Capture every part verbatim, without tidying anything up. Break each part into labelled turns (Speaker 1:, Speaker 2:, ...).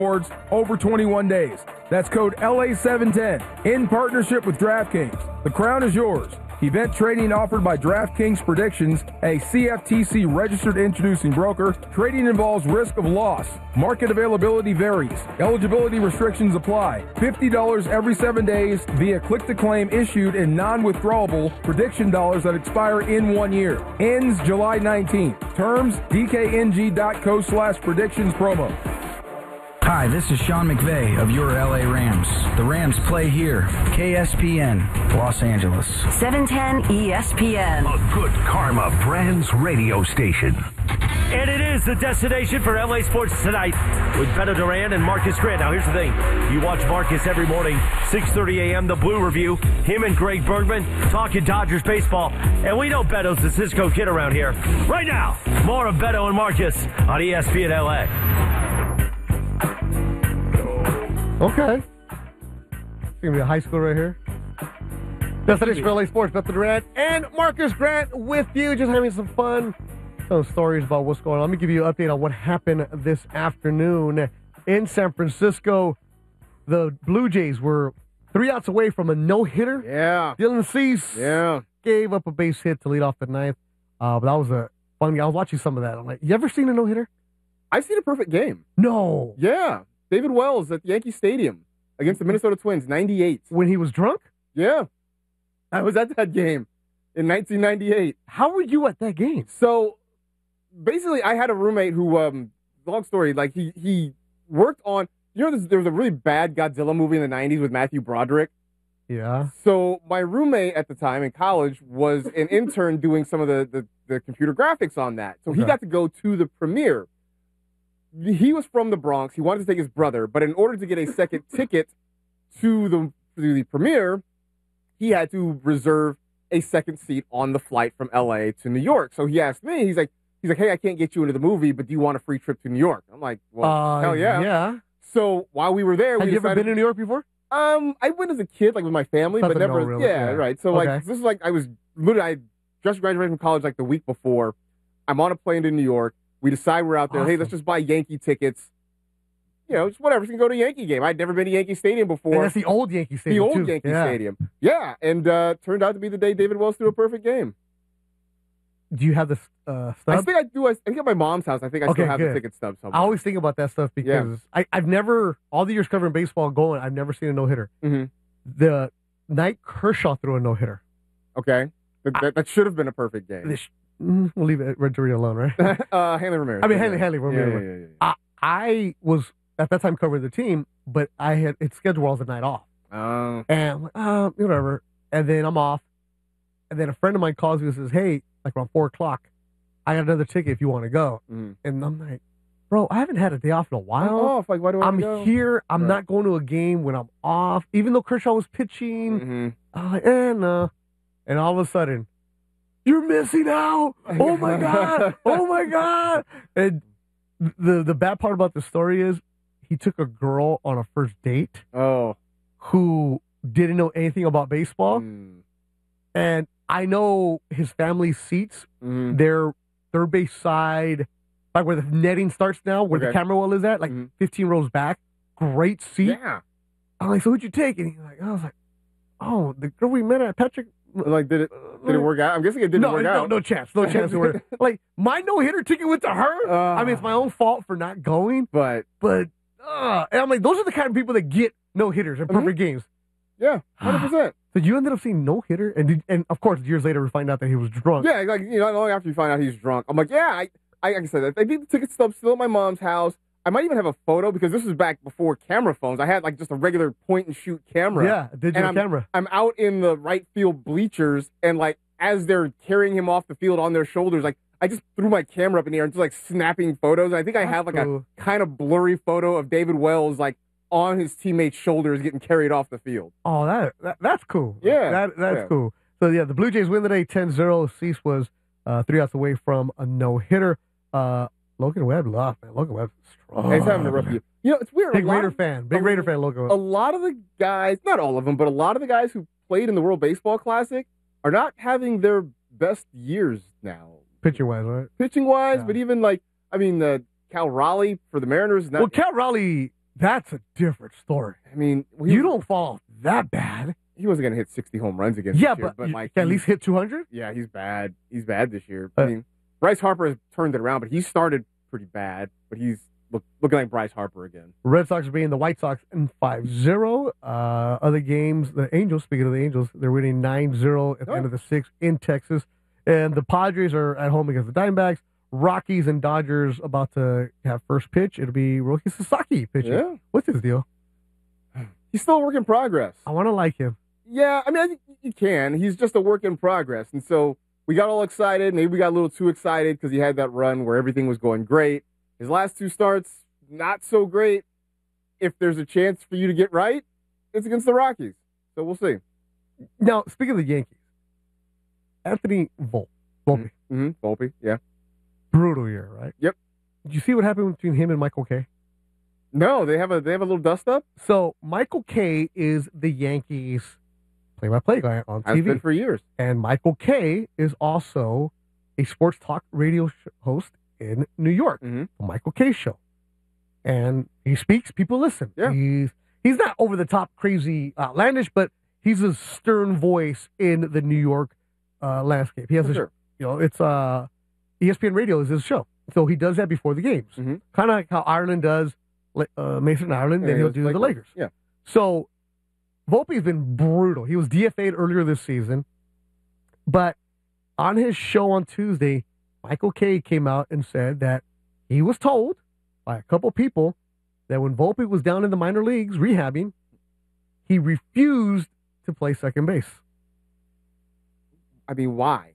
Speaker 1: rewards over twenty-one days. That's code L A seven ten in partnership with DraftKings. The crown is yours. Event trading offered by DraftKings Predictions, a C F T C registered introducing broker. Trading involves risk of loss. Market availability varies. Eligibility restrictions apply. fifty dollars every seven days via click-to-claim issued in non-withdrawable prediction dollars that expire in one year. Ends July nineteenth. Terms, D K N G dot co slash predictions promo.
Speaker 2: Hi, this is Sean McVay of your L A Rams. The Rams play here. K S P N, Los Angeles.
Speaker 3: seven ten E S P N.
Speaker 4: A good karma brands radio station.
Speaker 5: And it is the destination for L A Sports tonight with Beto Duran and Marcus Grant. Now, here's the thing. You watch Marcus every morning, six thirty a.m., The Blue Review. Him and Greg Bergman talking Dodgers baseball. And we know Beto's the Cisco Kid around here. Right now, more of Beto and Marcus on E S P N L A.
Speaker 6: Okay. It's going to be a high school right here. Destination for L A Sports, Beto Duran and Marcus Grant with you. Just having some fun. Some stories about what's going on. Let me give you an update on what happened this afternoon in San Francisco. The Blue Jays were three outs away from a no-hitter.
Speaker 7: Yeah.
Speaker 6: Dylan Cease
Speaker 7: yeah.
Speaker 6: gave up a base hit to lead off the ninth. Uh, but that was a fun game. I was watching some of that. I'm like, you ever seen a no-hitter?
Speaker 7: I've seen a perfect game.
Speaker 6: No.
Speaker 7: Yeah. David Wells at Yankee Stadium against the Minnesota Twins, ninety-eight.
Speaker 6: When he was drunk?
Speaker 7: Yeah. I was at that game in nineteen ninety-eight.
Speaker 6: How were you at that game?
Speaker 7: So, basically, I had a roommate who, um, long story, like, he, he worked on, you know, there was a really bad Godzilla movie in the nineties with Matthew Broderick.
Speaker 6: Yeah.
Speaker 7: So, my roommate at the time in college was an intern doing some of the, the, the computer graphics on that. So,
Speaker 6: Okay.
Speaker 7: he got to go to the premiere. He was from the Bronx. He wanted to take his brother, but in order to get a second ticket to the to the premiere, he had to reserve a second seat on the flight from L A to New York. So he asked me, he's like, he's like, hey, I can't get you into the movie, but do you want a free trip to New York? I'm like, well,
Speaker 6: Uh,
Speaker 7: hell yeah.
Speaker 6: Yeah.
Speaker 7: So while we were there,
Speaker 6: Have
Speaker 7: we
Speaker 6: you ever
Speaker 7: decided,
Speaker 6: been to New York before?
Speaker 7: Um, I went as a kid, like with my family,
Speaker 6: Nothing
Speaker 7: but never.
Speaker 6: no, really.
Speaker 7: Yeah,
Speaker 6: Yeah.
Speaker 7: right. So
Speaker 6: Okay.
Speaker 7: like, this is like I was literally I just graduated from college like the week before. I'm on a plane to New York. We decide we're out there. Hey,
Speaker 6: Awesome.
Speaker 7: let's just buy Yankee tickets. You know, just whatever. We can go to a Yankee game. I'd never been to Yankee Stadium before.
Speaker 6: And that's the old Yankee
Speaker 7: the
Speaker 6: Stadium,
Speaker 7: old
Speaker 6: too.
Speaker 7: Yankee
Speaker 6: Yeah.
Speaker 7: Stadium. Yeah, and uh, turned out to be the day David Wells threw a perfect game.
Speaker 6: Do you have the uh,
Speaker 7: I
Speaker 6: stub?
Speaker 7: think I do. I think at my mom's house. I think I
Speaker 6: Okay,
Speaker 7: still have
Speaker 6: good.
Speaker 7: the ticket stub somewhere.
Speaker 6: I always think about that stuff because I, I've never, all the years covering baseball going, I've never seen a no-hitter.
Speaker 7: Mhm.
Speaker 6: The night Kershaw threw a no-hitter.
Speaker 7: Okay, that, that, that should have been a perfect game.
Speaker 6: This, mm, we'll leave it Red Torino alone, right?
Speaker 7: uh, Hanley Ramirez.
Speaker 6: I mean,
Speaker 7: yeah.
Speaker 6: Hanley, Hanley,
Speaker 7: Yeah,
Speaker 6: Ramirez.
Speaker 7: yeah, yeah, yeah, yeah.
Speaker 6: I, I was, at that time, covering the team, but I had, it's scheduled all the night off.
Speaker 7: Uh,
Speaker 6: And I'm like, uh, whatever. And then I'm off. And then a friend of mine calls me and says, hey, like around four o'clock, I got another ticket if you want to go.
Speaker 7: mhm.
Speaker 6: And I'm like, bro, I haven't had a day off in a
Speaker 7: I'm
Speaker 6: while.
Speaker 7: off. Like, why do I
Speaker 6: I'm
Speaker 7: go?
Speaker 6: here. I'm
Speaker 7: Right.
Speaker 6: not going to a game when I'm off. Even though Kershaw was pitching,
Speaker 7: Mhm.
Speaker 6: I'm like, eh, no. And all of a sudden, you're missing out. Oh my God. Oh my God. And the, the bad part about the story is he took a girl on a first date
Speaker 7: Oh.
Speaker 6: who didn't know anything about baseball.
Speaker 7: Mm.
Speaker 6: And I know his family's seats.
Speaker 7: Mhm.
Speaker 6: They're third base side, like where the netting starts now, where the
Speaker 7: Okay.
Speaker 6: camera well is at, like
Speaker 7: Mhm.
Speaker 6: fifteen rows back. Great seat.
Speaker 7: Yeah.
Speaker 6: I'm like, so who'd you take? And he's like, I was like, oh, the girl we met at Patrick.
Speaker 7: Like, did it did it work out? I'm guessing it didn't
Speaker 6: no,
Speaker 7: work
Speaker 6: no,
Speaker 7: out.
Speaker 6: no chance, no chance. to work. Like my no hitter ticket went to her.
Speaker 7: Uh,
Speaker 6: I mean, it's my own fault for not going,
Speaker 7: But
Speaker 6: but uh, and I'm like, those are the kind of people that get no hitters and perfect games.
Speaker 7: yeah, hundred percent.
Speaker 6: So you ended up seeing no hitter, and did, and of course, years later we find out that he was drunk.
Speaker 7: Yeah, like you know, not long after you find out he's drunk, I'm like, yeah, I, I like I said, I think the ticket stub's still at my mom's house. I might even have a photo because this was back before camera phones. I had like just a regular point and shoot camera.
Speaker 6: Yeah, digital
Speaker 7: And I'm-
Speaker 6: camera.
Speaker 7: I'm out in the right field bleachers, and like as they're carrying him off the field on their shoulders, like I just threw my camera up in the air and just like snapping photos. And I think I
Speaker 6: That's
Speaker 7: have like
Speaker 6: cool.
Speaker 7: a kind of blurry photo of David Wells like on his teammates' shoulders getting carried off the field.
Speaker 6: Oh, that, that that's cool.
Speaker 7: Yeah,
Speaker 6: that that's
Speaker 7: yeah.
Speaker 6: cool. So yeah, the Blue Jays win today, ten zero. Cease was uh, three outs away from a no hitter. Uh, Logan Webb lost, man. Logan Webb is strong.
Speaker 7: He's having a rough year. You know, it's weird.
Speaker 6: Big
Speaker 7: a lot
Speaker 6: Raider
Speaker 7: of-
Speaker 6: fan. Big
Speaker 7: a-
Speaker 6: Raider fan. Logan
Speaker 7: A
Speaker 6: Webb.
Speaker 7: lot of the guys, not all of them, but a lot of the guys who played in the World Baseball Classic are not having their best years now,
Speaker 6: Pitching wise, right?
Speaker 7: pitching wise.
Speaker 6: Yeah.
Speaker 7: But even like, I mean, uh, Cal Raleigh for the Mariners. Not,
Speaker 6: Well, Cal Raleigh That's a different story.
Speaker 7: I mean, he,
Speaker 6: You don't fall off that bad.
Speaker 7: he wasn't going to hit sixty home runs again
Speaker 6: Yeah,
Speaker 7: this year,
Speaker 6: but,
Speaker 7: but
Speaker 6: you
Speaker 7: like
Speaker 6: can at
Speaker 7: he-
Speaker 6: least hit two hundred?
Speaker 7: yeah, he's bad. He's bad this year.
Speaker 6: Uh,
Speaker 7: I mean, Bryce Harper has turned it around, but he started pretty bad, but he's look, looking like Bryce Harper again.
Speaker 6: Red Sox are beating the White Sox in five zero. Uh, other games, the Angels, speaking of the Angels, they're winning nine zero at the
Speaker 7: Oh.
Speaker 6: end of the sixth in Texas. And the Padres are at home against the Diamondbacks. Rockies and Dodgers about to have first pitch. It'll be Roki Sasaki pitching.
Speaker 7: Yeah.
Speaker 6: What's his deal?
Speaker 7: He's still a work in progress.
Speaker 6: I want to like him.
Speaker 7: Yeah, I mean, I think you can. He's just a work in progress. And so we got all excited. Maybe we got a little too excited because he had that run where everything was going great. His last two starts, not so great. If there's a chance for you to get right, it's against the Rockies. So we'll see.
Speaker 6: Now, speaking of the Yankees, Anthony Volpe. Volpe.
Speaker 7: Mm-hmm. Volpe, yeah.
Speaker 6: Brutal year, right?
Speaker 7: Yep.
Speaker 6: Did you see what happened between him and Michael Kay?
Speaker 7: No, they have a they have a little dust up.
Speaker 6: So Michael Kay is the Yankees play-by-play guy on
Speaker 7: Has
Speaker 6: T V.
Speaker 7: been for years.
Speaker 6: And Michael Kay is also a sports talk radio sh- host in New York,
Speaker 7: Mhm.
Speaker 6: the Michael Kay Show. And he speaks, people listen.
Speaker 7: Yeah.
Speaker 6: He's he's not over the top, crazy, outlandish, but he's a stern voice in the New York uh, landscape. He has
Speaker 7: For
Speaker 6: a,
Speaker 7: sure.
Speaker 6: you know, it's uh, E S P N Radio is his show, so he does that before the games,
Speaker 7: Mhm.
Speaker 6: kind of like how Ireland does uh, Mason Ireland, then
Speaker 7: Yeah,
Speaker 6: he'll
Speaker 7: it's
Speaker 6: do
Speaker 7: like-
Speaker 6: the Lakers.
Speaker 7: Yeah.
Speaker 6: So Volpe's been brutal. He was D F A'd earlier this season, but on his show on Tuesday, Michael Kay came out and said that he was told by a couple people that when Volpe was down in the minor leagues rehabbing, he refused to play second base.
Speaker 7: I mean, why?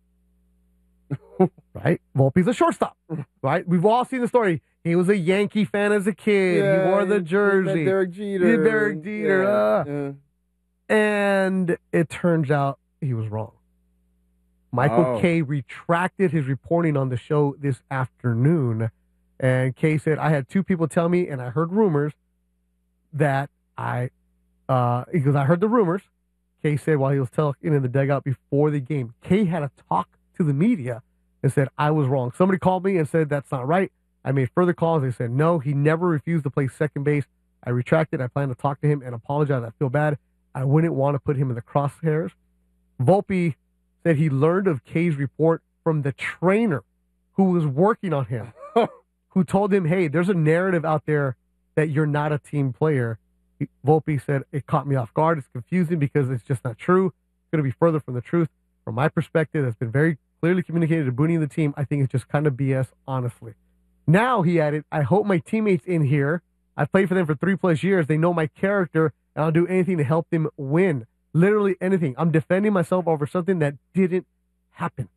Speaker 6: Right? Volpe's a shortstop. Right? We've all seen the story. He was a Yankee fan as a kid. he wore the
Speaker 7: he- he met
Speaker 6: jersey.
Speaker 7: Derek Jeter.
Speaker 6: Derek
Speaker 7: and-
Speaker 6: Jeter,
Speaker 7: yeah,
Speaker 6: uh.
Speaker 7: yeah.
Speaker 6: And it turns out he was wrong. Michael
Speaker 7: Oh.
Speaker 6: Kay retracted his reporting on the show this afternoon. And Kay said, I had two people tell me, and I heard rumors that I, uh, because I heard the rumors. Kay said while he was talking in the dugout before the game, Kay had a talk to the media and said, I was wrong. Somebody called me and said, that's not right. I made further calls. They said, no, he never refused to play second base. I retracted. I plan to talk to him and apologize. I feel bad. I wouldn't want to put him in the crosshairs. Volpe said he learned of Kay's report from the trainer who was working on him, who told him, hey, there's a narrative out there that you're not a team player. He- Volpe said, it caught me off guard. It's confusing because it's just not true. It's going to be further from the truth. From my perspective, that's been very clearly communicated to Booney and the team. I think it's just kind of B S, honestly. Now, he added, I hope my teammates in here, I played for them for three plus years. They know my character, and I'll do anything to help them win. Literally anything. I'm defending myself over something that didn't happen.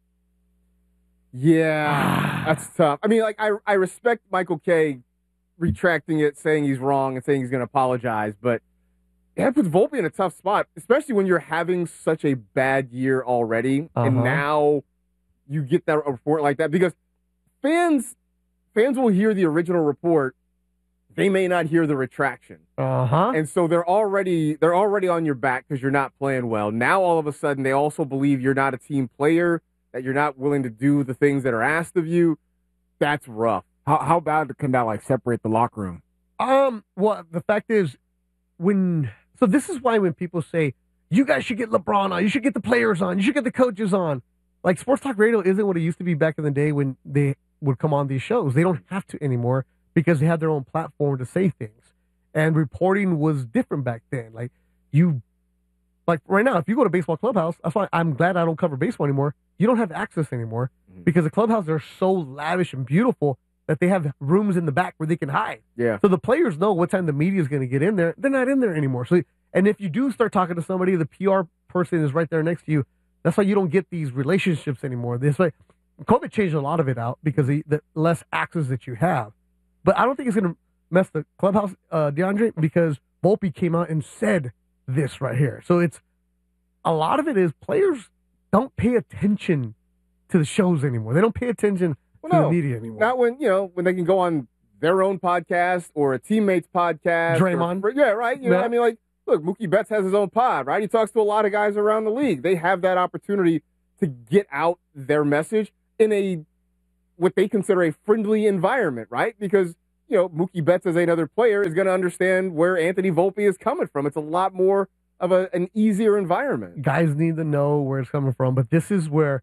Speaker 7: Yeah, that's tough. I mean, like, I I respect Michael Kay retracting it, saying he's wrong, and saying he's going to apologize, but that puts Volpe in a tough spot, especially when you're having such a bad year already,
Speaker 6: Uh-huh.
Speaker 7: and now you get that report like that, because fans fans will hear the original report, they may not hear the retraction.
Speaker 6: Uh-huh.
Speaker 7: And so they're already they're already on your back because you're not playing well. Now all of a sudden they also believe you're not a team player, that you're not willing to do the things that are asked of you. That's rough.
Speaker 8: How how bad can that like separate the locker room?
Speaker 6: Um, well, the fact is, when so this is why when people say you guys should get LeBron on, you should get the players on, you should get the coaches on. Like, sports talk radio isn't what it used to be back in the day when they would come on these shows. They don't have to anymore because they have their own platform to say things. And reporting was different back then. Like, you, like right now, if you go to Baseball Clubhouse, that's why I'm glad I don't cover baseball anymore. You don't have access anymore because the clubhouses are so lavish and beautiful that they have rooms in the back where they can hide.
Speaker 7: Yeah.
Speaker 6: So the players know what time the media is going to get in there. They're not in there anymore. So, and if you do start talking to somebody, the P R person is right there next to you. That's why you don't get these relationships anymore. This way, COVID changed a lot of it out because the, the less access that you have. But I don't think it's going to mess the clubhouse, uh, DeAndre, because Volpe came out and said this right here. So it's a lot of it is players don't pay attention to the shows anymore. They don't pay attention
Speaker 7: Well,
Speaker 6: to
Speaker 7: no,
Speaker 6: the media anymore.
Speaker 7: Not when, you know, when they can go on their own podcast or a teammate's podcast. or-
Speaker 6: Draymond.
Speaker 7: yeah, right. You know,
Speaker 6: Yeah.
Speaker 7: I mean, like, look, Mookie Betts has his own pod, right? He talks to a lot of guys around the league. They have that opportunity to get out their message in a what they consider a friendly environment, right? Because you know, Mookie Betts as another player is going to understand where Anthony Volpe is coming from. It's a lot more of a, an easier environment.
Speaker 6: Guys need to know where it's coming from, but this is where,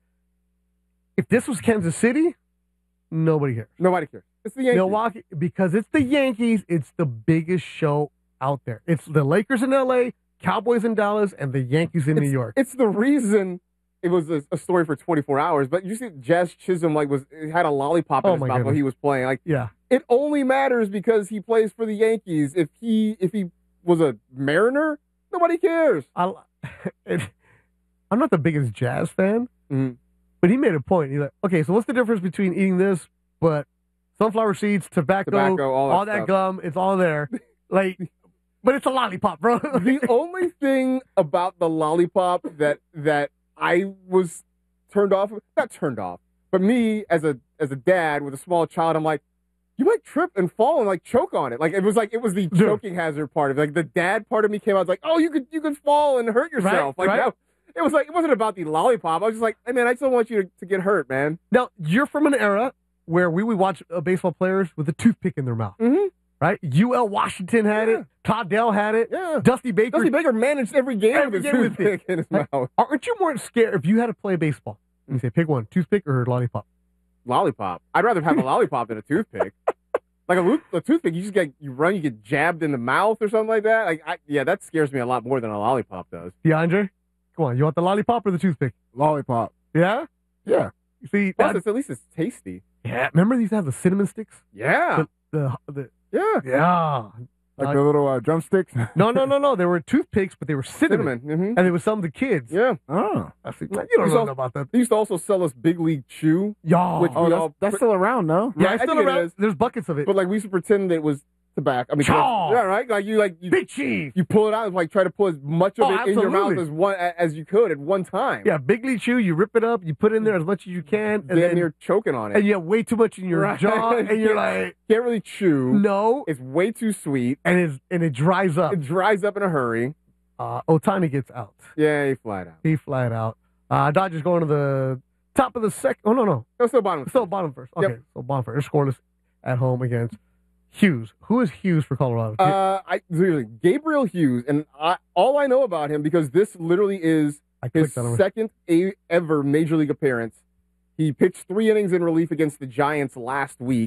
Speaker 6: if this was Kansas City, nobody cares.
Speaker 7: Nobody cares. It's the Yankees.
Speaker 6: Milwaukee, because it's the Yankees, it's the biggest show out there. It's the Lakers in L A, Cowboys in Dallas, and the Yankees in
Speaker 7: it's,
Speaker 6: New York.
Speaker 7: It's the reason it was a, a story for twenty-four hours, but you see Jazz Chisholm like was had a lollipop in
Speaker 6: Oh,
Speaker 7: his
Speaker 6: my
Speaker 7: mouth while
Speaker 6: goodness.
Speaker 7: he was playing. Like,
Speaker 6: Yeah.
Speaker 7: it only matters because he plays for the Yankees. If he if he was a Mariner, nobody cares.
Speaker 6: I, it, I'm not the biggest Jazz fan,
Speaker 7: Mhm.
Speaker 6: but he made a point. He's like, okay, so what's the difference between eating this, but sunflower seeds, tobacco,
Speaker 7: Tobacco, all that
Speaker 6: that
Speaker 7: stuff.
Speaker 6: gum, it's all there. Like, but it's a lollipop, bro.
Speaker 7: The only thing about the lollipop that that I was turned off, not turned off, but me as a as a dad with a small child, I'm like, you might trip and fall and like choke on it. Like it was like it was the
Speaker 6: Dude.
Speaker 7: choking hazard part of it. Like the dad part of me came out, I was like, oh, you could you could fall and hurt yourself.
Speaker 6: Right,
Speaker 7: like
Speaker 6: right.
Speaker 7: that, it was like it wasn't about the lollipop. I was just like, hey man, I just don't want you to, to get hurt, man.
Speaker 6: Now, you're from an era where we would watch uh, baseball players with a toothpick in their mouth,
Speaker 7: Mm-hmm.
Speaker 6: right? U L Washington had
Speaker 7: Yeah.
Speaker 6: it. Todd Dell had it.
Speaker 7: Yeah.
Speaker 6: Dusty Baker.
Speaker 7: Dusty Baker managed every game
Speaker 6: Every
Speaker 7: with his
Speaker 6: game with it.
Speaker 7: toothpick in his
Speaker 6: Like,
Speaker 7: mouth.
Speaker 6: Aren't you more scared if you had to play baseball? You say, pick one, toothpick or lollipop?
Speaker 7: Lollipop. I'd rather have a lollipop than a toothpick. Like a, lo- a toothpick, you just get you run, you get jabbed in the mouth or something like that. Like, I, yeah, that scares me a lot more than a lollipop does.
Speaker 6: DeAndre, come on, you want the lollipop or the toothpick?
Speaker 8: Lollipop.
Speaker 6: Yeah?
Speaker 8: Yeah.
Speaker 6: You see,
Speaker 7: Plus,
Speaker 6: that-
Speaker 7: it's, at least it's tasty.
Speaker 6: yeah. Remember these have the cinnamon sticks?
Speaker 7: Yeah,
Speaker 6: The, the, the
Speaker 7: yeah.
Speaker 6: yeah.
Speaker 8: Like
Speaker 6: Uh,
Speaker 8: the little uh, drumsticks.
Speaker 6: No, no, no, no. They were toothpicks, but they were cinnamon,
Speaker 7: Cinnamon. Mm-hmm.
Speaker 6: and it was some of the kids.
Speaker 7: Yeah.
Speaker 8: Oh.
Speaker 6: I see, man, you don't
Speaker 7: He's
Speaker 6: know
Speaker 7: all-
Speaker 6: about that.
Speaker 7: They used to also sell us Big League Chew,
Speaker 6: Y'all.
Speaker 7: Which-
Speaker 8: Oh,
Speaker 7: We
Speaker 8: that's,
Speaker 7: all-
Speaker 8: that's still around, no?
Speaker 6: yeah,
Speaker 7: Right,
Speaker 6: it's
Speaker 7: I
Speaker 6: still
Speaker 7: think it
Speaker 6: around.
Speaker 7: is.
Speaker 6: There's buckets of it.
Speaker 7: but like we used to pretend that it was tobacco. I mean,
Speaker 6: Chaw.
Speaker 7: yeah, right. Like you, like you,
Speaker 6: Big Chief.
Speaker 7: you pull it out and like try to pull as much of
Speaker 6: Oh,
Speaker 7: it in your mouth
Speaker 6: absolutely.
Speaker 7: as one as you could at one time.
Speaker 6: Yeah, Big League Chew. You rip it up. You put in there as much as you can, and
Speaker 7: Damn
Speaker 6: then
Speaker 7: near choking on it.
Speaker 6: and you have way too much in your
Speaker 7: Right.
Speaker 6: jaw, and you're like,
Speaker 7: Can't really chew.
Speaker 6: no,
Speaker 7: It's way too sweet.
Speaker 6: and it's and it dries up.
Speaker 7: It dries up in a hurry.
Speaker 6: Uh, Otani gets out.
Speaker 7: Yeah, he flat out.
Speaker 6: He flat out. Uh, Dodgers going to the top of the second. Oh no, no,
Speaker 7: No, still bottom.
Speaker 6: still bottom first. Okay,
Speaker 7: Yep.
Speaker 6: so bottom first. They're scoreless at home against Hughes. Who is Hughes for Colorado?
Speaker 7: Uh, I seriously, Gabriel Hughes, and I, all I know about him because this literally is
Speaker 6: I
Speaker 7: his
Speaker 6: clicked on him.
Speaker 7: second a- ever major league appearance. He pitched three innings in relief against the Giants last week.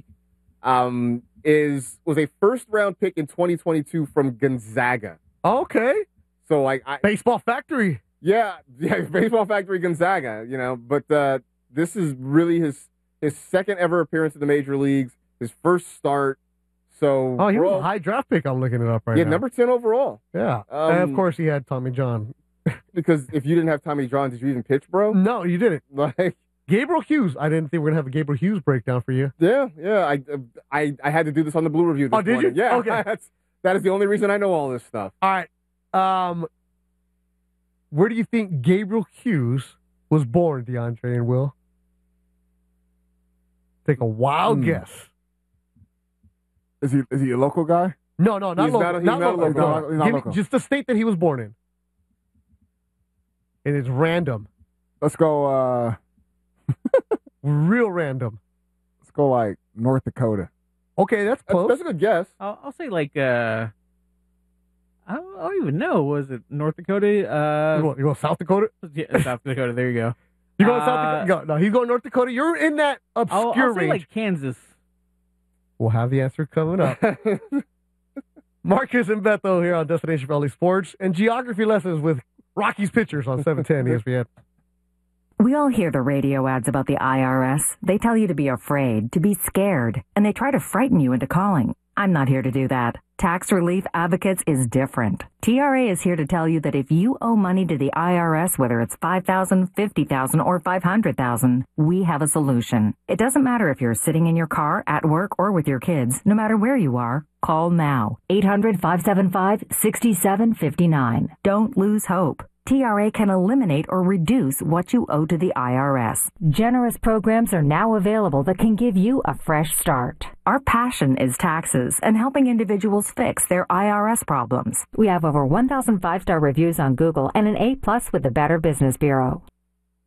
Speaker 7: Um, is was a first round pick in twenty twenty-two from Gonzaga.
Speaker 6: Okay,
Speaker 7: So like, I
Speaker 6: baseball factory.
Speaker 7: yeah, yeah, Baseball Factory Gonzaga. You know, but uh, this is really his his second ever appearance in the major leagues. His first start. So
Speaker 6: Oh, he
Speaker 7: we're
Speaker 6: was
Speaker 7: all-
Speaker 6: a high draft pick. I'm looking it up right
Speaker 7: yeah,
Speaker 6: now.
Speaker 7: number ten overall.
Speaker 6: Yeah,
Speaker 7: Um,
Speaker 6: and of course he had Tommy John.
Speaker 7: Because if you didn't have Tommy John, did you even pitch, bro?
Speaker 6: No, you didn't.
Speaker 7: Like,
Speaker 6: Gabriel Hughes. I didn't think we were gonna have a Gabriel Hughes breakdown for you.
Speaker 7: yeah, yeah. I, I, I had to do this on the Blue Review. This
Speaker 6: Oh, did you?
Speaker 7: morning. Yeah.
Speaker 6: Okay.
Speaker 7: That's, that is the only reason I know all this stuff.
Speaker 6: All right. Um, where do you think Gabriel Hughes was born, DeAndre and Will? Take a wild
Speaker 8: Hmm.
Speaker 6: guess.
Speaker 8: Is he is he a local guy?
Speaker 6: No, no, not
Speaker 7: He's
Speaker 6: local.
Speaker 7: not a- he's
Speaker 6: not
Speaker 7: not a
Speaker 6: local.
Speaker 7: local.
Speaker 6: no.
Speaker 8: He's not- he's not
Speaker 6: Give me
Speaker 8: local.
Speaker 6: just the state that he was born in. And it's random,
Speaker 8: Let's go. uh
Speaker 6: real random.
Speaker 8: Let's go like North Dakota.
Speaker 6: Okay, that's
Speaker 7: That's,
Speaker 6: close.
Speaker 7: that's a good guess.
Speaker 9: I'll, I'll say like uh, I don't, I don't even know. Was it North Dakota?
Speaker 6: you,
Speaker 9: Uh,
Speaker 6: go, you go South Dakota?
Speaker 9: yeah, South Dakota. There you go.
Speaker 6: You going
Speaker 9: Uh,
Speaker 6: South Dakota? No, he's going North Dakota. You're in that obscure
Speaker 9: I'll, I'll say
Speaker 6: range.
Speaker 9: like Kansas.
Speaker 6: We'll have the answer coming up. Marcus and Beto here on Destination Valley Sports and Geography Lessons with Rocky's Pictures on seven ten E S P N.
Speaker 3: We all hear the radio ads about the I R S. They tell you to be afraid, to be scared, and they try to frighten you into calling. I'm not here to do that. Tax Relief Advocates is different. T R A is here to tell you that if you owe money to the I R S, whether it's five thousand dollars, fifty thousand dollars, or five hundred thousand dollars, we have a solution. It doesn't matter if you're sitting in your car, at work, or with your kids. No matter where you are, call now. eight hundred, five seven five, six seven five nine. Don't lose hope. T R A can eliminate or reduce what you owe to the I R S. Generous programs are now available that can give you a fresh start. Our passion is taxes and helping individuals fix their I R S problems. We have over one thousand five-star reviews on Google and an A plus with the Better Business Bureau.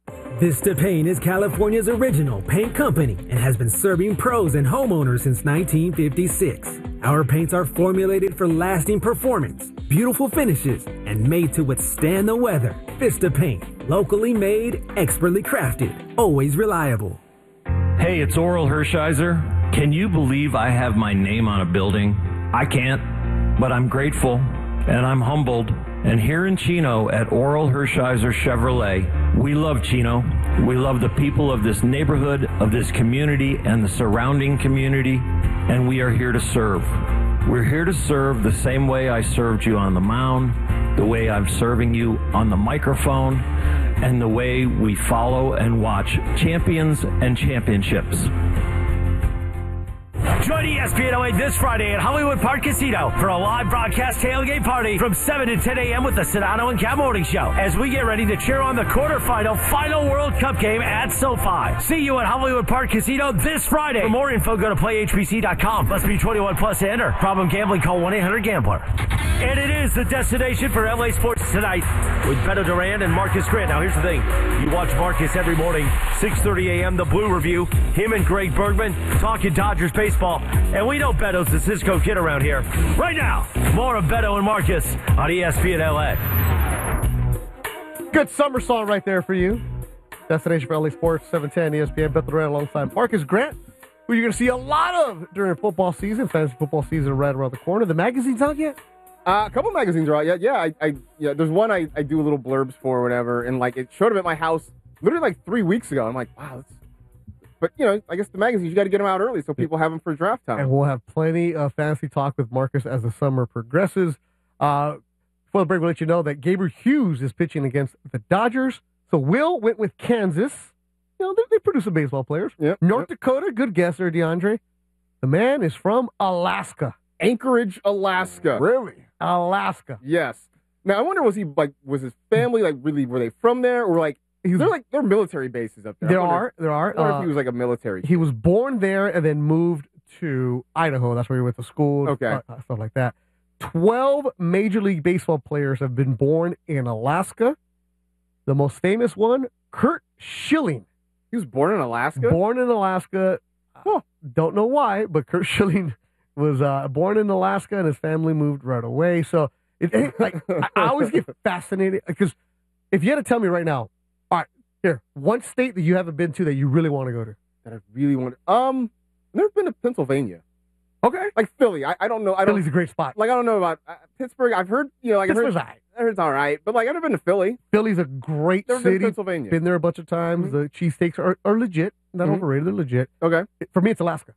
Speaker 10: Vista Paint is California's original paint company and has been serving pros and homeowners since nineteen fifty-six. Our paints are formulated for lasting performance, beautiful finishes, and made to withstand the weather. Vista Paint, locally made, expertly crafted, always reliable.
Speaker 11: Hey, it's Oral Hershiser. Can you believe I have my name on a building? I can't, but I'm grateful and I'm humbled. And here in Chino at Oral Hershiser Chevrolet, we love Chino. We love the people of this neighborhood, of this community, and the surrounding community, and we are here to serve. We're here to serve the same way I served you on the mound, the way I'm serving you on the microphone, and the way we follow and watch champions and championships.
Speaker 5: Join E S P N L A this Friday at Hollywood Park Casino for a live broadcast tailgate party from seven to ten a.m. with the Sedano and Cat Morning Show as we get ready to cheer on the quarterfinal final World Cup game at SoFi. See you at Hollywood Park Casino this Friday. For more info, go to play H B C dot com. Must be twenty-one plus to enter. Problem gambling, call one eight hundred gambler. And it is the destination for L A sports tonight with Beto Duran and Marcus Grant. Now, here's the thing. You watch Marcus every morning, six thirty a.m., The Blue Review. Him and Greg Bergman talking Dodgers baseball. And we know Beto's the Cisco Kid around here. Right now, more of Beto and Marcus on E S P N L A.
Speaker 6: Good summer song right there for you. Destination for L A Sports, seven ten E S P N. Beto Duran alongside Marcus Grant, who you're going to see a lot of during football season. Fantasy football season right around the corner. The magazine's out yet?
Speaker 7: Uh, a couple magazines are out. Yeah, yeah. I, I, yeah. There's one I, I do little blurbs for or whatever, and like it showed up at my house literally like three weeks ago. I'm like, wow. That's... But you know, I guess the magazines you got to get them out early so people have them for draft time.
Speaker 6: And we'll have plenty of fantasy talk with Marcus as the summer progresses. Uh, before the break, we'll let you know that Gabriel Hughes is pitching against the Dodgers. So Will went with Kansas. You know, they, they produce some baseball players.
Speaker 7: Yep,
Speaker 6: North
Speaker 7: yep.
Speaker 6: Dakota, good guess there, DeAndre. The man is from Alaska.
Speaker 7: Anchorage, Alaska.
Speaker 8: Really?
Speaker 6: Alaska.
Speaker 7: Yes. Now I wonder, was he like, was his family like really, were they from there, or like,
Speaker 6: was,
Speaker 7: they're like they're military bases up there.
Speaker 6: There
Speaker 7: wonder,
Speaker 6: are, there are.
Speaker 7: I wonder
Speaker 6: uh,
Speaker 7: if he was like a military.
Speaker 6: He was born there and then moved to Idaho. That's where he went to school.
Speaker 7: Okay.
Speaker 6: Uh, stuff like that. Twelve Major League Baseball players have been born in Alaska. The most famous one, Curt Schilling.
Speaker 7: He was born in Alaska?
Speaker 6: Born in Alaska. Huh. Don't know why, but Curt Schilling was uh, born in Alaska, and his family moved right away. So, it, it, like, I, I always get fascinated because if you had to tell me right now, all right, here, one state that you haven't been to that you really want to go to.
Speaker 7: That I really want to. Um, I've never been to Pennsylvania.
Speaker 6: Okay.
Speaker 7: Like Philly. I, I don't know. I don't,
Speaker 6: Philly's a great spot.
Speaker 7: Like, I don't know about uh, Pittsburgh. I've heard, you know, like, I've heard,
Speaker 6: Pittsburgh's all right.
Speaker 7: I heard it's all right. But, like, I've never been to Philly.
Speaker 6: Philly's a great
Speaker 7: Never
Speaker 6: city.
Speaker 7: been to Pennsylvania.
Speaker 6: Been there a bunch of times.
Speaker 7: Mm-hmm.
Speaker 6: The cheesesteaks are, are legit. Not
Speaker 7: Mm-hmm.
Speaker 6: overrated. They're legit.
Speaker 7: Okay.
Speaker 6: For me, it's Alaska.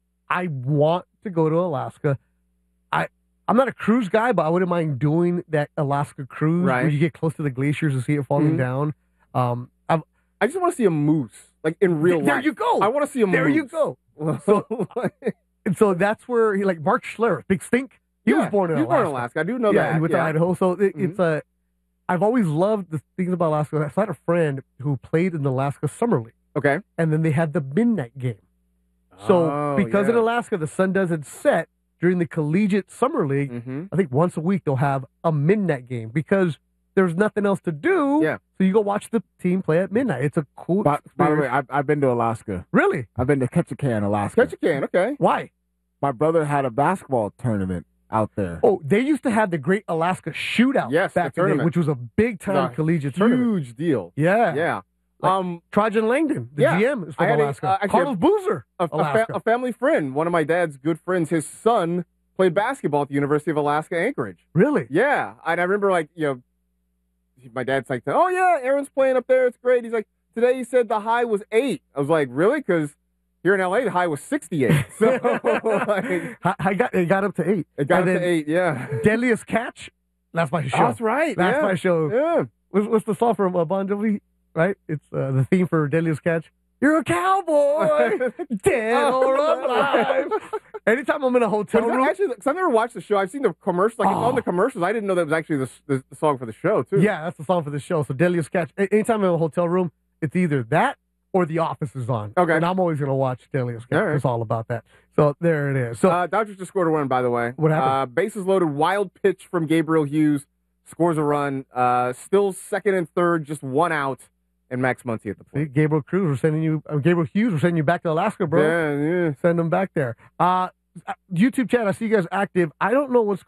Speaker 6: I want to go to Alaska. I, I'm not a cruise guy, but I wouldn't mind doing that Alaska cruise
Speaker 7: Right.
Speaker 6: where you get close to the glaciers and see it falling
Speaker 7: Mhm.
Speaker 6: down. Um, I've,
Speaker 7: I just want to see a moose, like, in real
Speaker 6: there
Speaker 7: life.
Speaker 6: you go.
Speaker 7: I want to see a
Speaker 6: there
Speaker 7: moose.
Speaker 6: you go. So, and so that's where he, like, Mark Schlereth, Big Stink, he
Speaker 7: Yeah,
Speaker 6: was born in
Speaker 7: he was
Speaker 6: Alaska.
Speaker 7: born in Alaska. I do know
Speaker 6: yeah,
Speaker 7: that.
Speaker 6: he went
Speaker 7: yeah.
Speaker 6: to Idaho. So it,
Speaker 7: Mhm.
Speaker 6: it's a, I've always loved the things about Alaska. I had a friend who played in the Alaska Summer League.
Speaker 7: Okay.
Speaker 6: And then they had the midnight game. So
Speaker 7: Oh,
Speaker 6: because in
Speaker 7: yeah.
Speaker 6: Alaska, the sun doesn't set during the collegiate summer league,
Speaker 7: Mm-hmm.
Speaker 6: I think once a week they'll have a midnight game because there's nothing else to do.
Speaker 7: Yeah.
Speaker 6: So you go watch the team play at midnight. It's a cool
Speaker 8: By, by the way,
Speaker 6: experience.
Speaker 8: I've, I've been to Alaska.
Speaker 6: Really?
Speaker 8: I've been to Ketchikan, Alaska.
Speaker 7: Catch a can, okay.
Speaker 6: Why?
Speaker 8: My brother had a basketball tournament out there.
Speaker 6: Oh, they used to have the Great Alaska Shootout
Speaker 7: Yes, the
Speaker 6: back in the day,
Speaker 7: tournament.
Speaker 6: which was a big time
Speaker 7: The
Speaker 6: collegiate tournament.
Speaker 7: Huge deal.
Speaker 6: Yeah.
Speaker 7: Yeah.
Speaker 6: Like,
Speaker 7: um,
Speaker 6: Trajan Langdon, the
Speaker 7: Yeah.
Speaker 6: G M, is
Speaker 7: I
Speaker 6: from
Speaker 7: had a-
Speaker 6: Alaska.
Speaker 7: uh, actually,
Speaker 6: Carlos Boozer,
Speaker 7: a, a, fa-
Speaker 6: Alaska.
Speaker 7: a family friend, one of my dad's good friends, his son played basketball at the University of Alaska Anchorage.
Speaker 6: Really?
Speaker 7: Yeah. And I remember, like, you know, my dad's like, oh, yeah, Aaron's playing up there. It's great. He's like, today he said the high was eight. I was like, really? Because here in L A, the high was sixty-eight. So, like,
Speaker 6: I, I got it got up to eight.
Speaker 7: it got
Speaker 6: And
Speaker 7: up to
Speaker 6: then
Speaker 7: eight, yeah.
Speaker 6: Deadliest Catch. That's my show.
Speaker 7: That's right.
Speaker 6: That's
Speaker 7: yeah.
Speaker 6: my show.
Speaker 7: Yeah.
Speaker 6: What's, what's the song from uh, Bon Jovi? Right? It's uh, the theme for Deadliest Catch. You're a cowboy, dead or alive. Anytime I'm in a hotel
Speaker 7: But
Speaker 6: room,
Speaker 7: actually, because I've never watched the show. I've seen the commercials. Like, it's on the commercials. I didn't know that was actually the, the, the song for the show, too.
Speaker 6: yeah, that's the song for the show. So Deadliest Catch. A- anytime I'm in a hotel room, it's either that or The Office is on.
Speaker 7: Okay.
Speaker 6: And I'm always going to watch Deadliest Catch.
Speaker 7: All right.
Speaker 6: It's all about that. So there it is. So
Speaker 7: Uh, Dodgers just scored a run, by the way.
Speaker 6: What happened?
Speaker 7: Uh, bases loaded, wild pitch from Gabriel Hughes. Scores a run. Uh, still second and third, just one out. and Max Muncy at the
Speaker 6: See,
Speaker 7: point.
Speaker 6: Gabriel Cruz, we're sending you. Uh, Gabriel Hughes, we're sending you back to Alaska, bro.
Speaker 7: Yeah, yeah.
Speaker 6: Send them back there. Uh, YouTube chat, I see you guys active. I don't know what's